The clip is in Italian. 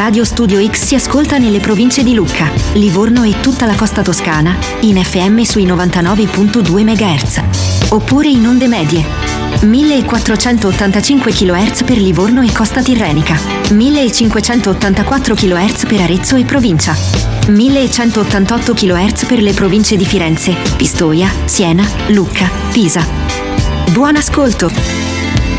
Radio Studio X si ascolta nelle province di Lucca, Livorno e tutta la costa toscana, in FM sui 99.2 MHz. Oppure in onde medie. 1485 kHz per Livorno e costa tirrenica, 1584 kHz per Arezzo e provincia, 1188 kHz per le province di Firenze, Pistoia, Siena, Lucca, Pisa. Buon ascolto!